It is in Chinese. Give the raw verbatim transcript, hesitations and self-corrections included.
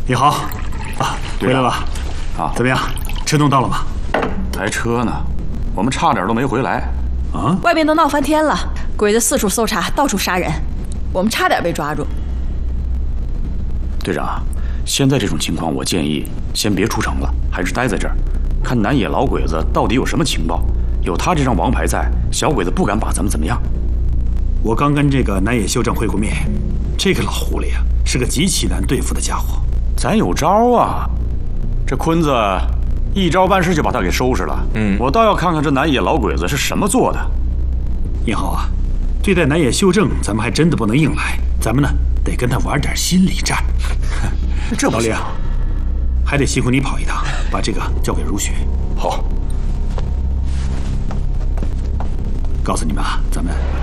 你好，啊，回来了， 啊， 怎么样？车弄到了吗？ 还车呢，我们差点都没回来。 啊， 外面都闹翻天了，鬼子四处搜查，到处杀人，我们差点被抓住。 队长，现在这种情况，我建议先别出城了，还是待在这儿，看南野老鬼子到底有什么情报。有他这张王牌在，小鬼子不敢把咱们怎么样。 我刚跟这个南野修正会过面，这个老狐狸啊，是个极其难对付的家伙。 咱有招啊，这坤子一招半式就把他给收拾了。嗯，我倒要看看这南野老鬼子是什么做的。 英豪啊，对待南野修正，咱们还真的不能硬来，咱们呢得跟他玩点心理战。 这不行， 啊，还得辛苦你跑一趟，把这个交给如雪。 好。 告诉你们啊，咱们